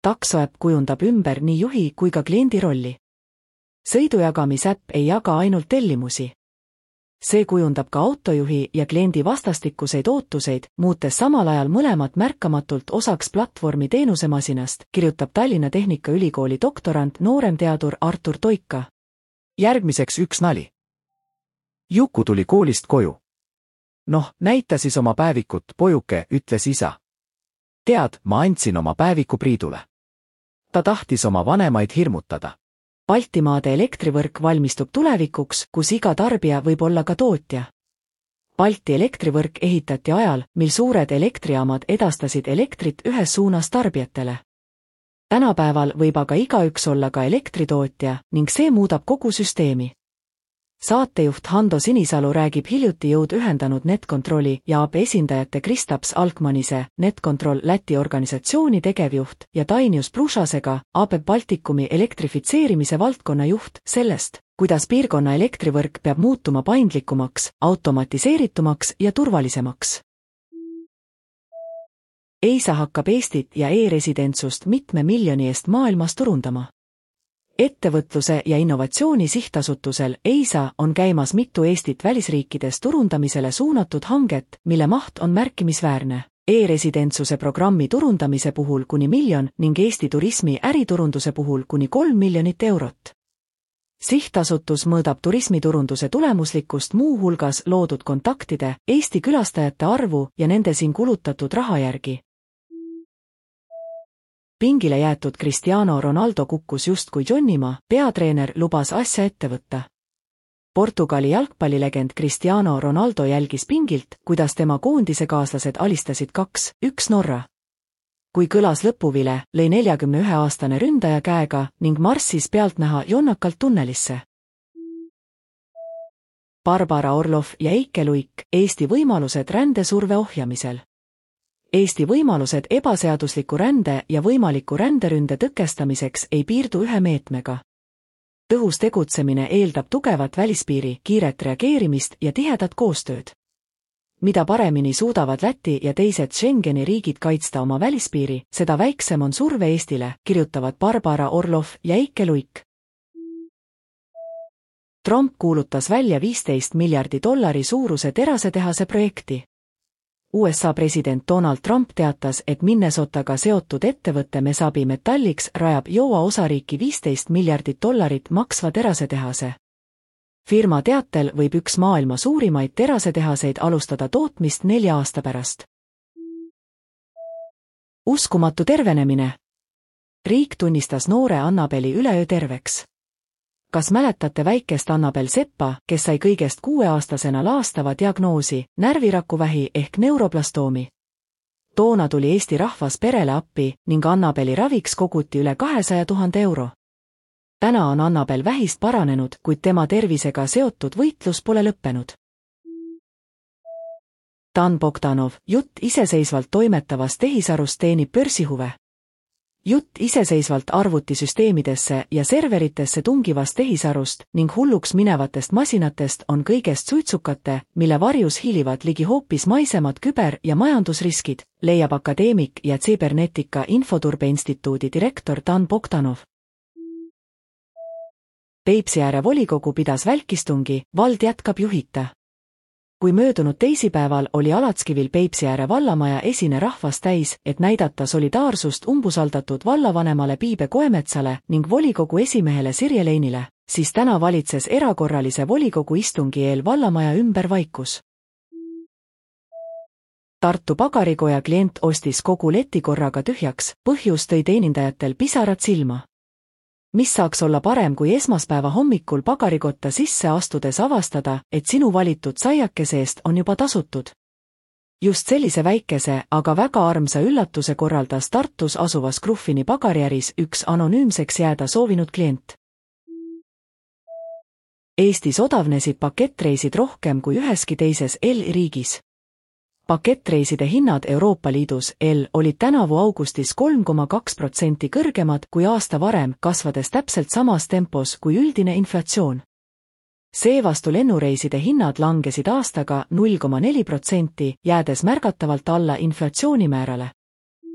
Taksoäpp kujundab ümber nii juhi kui ka kliendi rolli. Sõidujagamisäpp ei jaga ainult tellimusi. See kujundab ka autojuhi ja kliendi vastastikuseid ootuseid, muutes samal ajal mõlemat märkamatult osaks platvormi teenusemasinast, kirjutab Tallinna Tehnikaülikooli doktorant nooremteadur Artur Toika. Järgmiseks üks nali. Juku tuli koolist koju. Noh, näita siis oma päevikut, pojuke, ütles isa. Tead, ma andsin oma päeviku Priidule. Ta tahtis oma vanemaid hirmutada. Baltimaade elektrivõrk valmistub tulevikuks, kus iga tarbija võib olla ka tootja. Balti elektrivõrk ehitati ajal, mil suured elektrijaamad edastasid elektrit ühes suunas tarbijatele. Tänapäeval võib aga igaüks olla ka elektritootja ning see muudab kogu süsteemi. Saatejuht Hando Sinisalu räägib hiljuti jõud ühendanud NetControli ja AB esindajate Kristaps Alkmanise, NetControl Läti organisatsiooni tegevjuht ja Dainius Prušasega, AB Baltikumi elektrifitseerimise valdkonna juht, sellest, kuidas piirkonna elektrivõrk peab muutuma paindlikumaks, automatiseeritumaks ja turvalisemaks. EISA hakkab Eestit ja e-residentsust mitme miljoni eest maailmas turundama. Ettevõtluse ja innovatsiooni sihtasutusel EISA on käimas mitu Eestit välisriikides turundamisele suunatud hanget, mille maht on märkimisväärne. E-residentsuse programmi turundamise puhul kuni 1 miljon ning Eesti turismi äriturunduse puhul kuni 3 miljonit eurot. Sihtasutus mõõdab turismiturunduse tulemuslikkust muu hulgas loodud kontaktide, Eesti külastajate arvu ja nende siin kulutatud raha järgi. Pingile jäetud Cristiano Ronaldo kukkus justkui jonnima, peatreener lubas asja ette võtta. Portugali jalgpallilegend Cristiano Ronaldo jälgis pingilt, kuidas tema koondisekaaslased alistasid 2-1 Norra. Kui kõlas lõpuvile, lõi 41-aastane ründaja käega ning marssis pealtnäha jonnakalt tunnelisse. Barbara Orlov ja Eike Luik, Eesti võimalused rändesurve ohjamisel. Eesti võimalused ebaseadusliku rände ja võimaliku ränderünde tõkestamiseks ei piirdu ühe meetmega. Tõhus tegutsemine eeldab tugevat välispiiri, kiiret reageerimist ja tihedat koostööd. Mida paremini suudavad Läti ja teised Schengeni riigid kaitsta oma välispiiri, seda väiksem on surve Eestile, kirjutavad Barbara Orlov ja Eike Luik. Trump kuulutas välja $15 miljardi suuruse terasetehase projekti. USA president Donald Trump teatas, et Minnesotaga seotud ettevõtte Mesabi Metallics rajab Iowa osariiki $15 miljardit maksva terasetehase. Firma teatel võib üks maailma suurimaid terasetehaseid alustada tootmist 4 aasta pärast. Uskumatu tervenemine. Riik tunnistas noore Annabeli üleöö terveks. Kas mäletate väikest Annabel Seppa, kes sai kõigest 6-aastasena laastava diagnoosi, närvirakuvähi ehk neuroblastoomi? Toona tuli Eesti rahvas perele appi ning Annabeli raviks koguti üle 200 000 euro. Täna on Annabel vähist paranenud, kuid tema tervisega seotud võitlus pole lõppenud. Dan Bogdanov, jutt iseseisvalt toimetavast tehisarust teenib börsihuve. Jutt iseseisvalt arvutisüsteemidesse ja serveritesse tungivast tehisarust ning hulluks minevatest masinatest on kõigest suitsukate, mille varjus hiilivad ligi hoopis maisemad küber- ja majandusriskid, leiab akadeemik ja Cybernetica Infoturbe Instituudi direktor Dan Bogdanov. Peipsiääre volikogu pidas välkistungi, vald jätkab juhita. Kui möödunud teisipäeval oli Alatskivil Peipsiääre vallamaja esine rahvas täis, et näidata solidaarsust umbusaldatud vallavanemale Piibe Koemetsale ning volikogu esimehele Sirje Leinile, siis täna valitses erakorralise volikogu istungi eel vallamaja ümber vaikus. Tartu pagarikoja klient ostis kogu leti korraga tühjaks, põhjus tõi teenindajatel pisarad silma. Mis saaks olla parem kui esmaspäeva hommikul pagarikotta sisse astudes avastada, et sinu valitud saiakese eest on juba tasutud? Just sellise väikese, aga väga armsa üllatuse korraldas Tartus asuvas Gruffini pagariäris üks anonüümseks jääda soovinud klient. Eestis odavnesid pakettreisid rohkem kui üheski teises L-riigis. Pakettreiside hinnad Euroopa Liidus olid tänavu augustis 3,2% kõrgemad kui aasta varem, kasvades täpselt samas tempos kui üldine inflatsioon. Seevastu lennureiside hinnad langesid aastaga 0,4%, jäädes märgatavalt alla inflatsioonimäärale.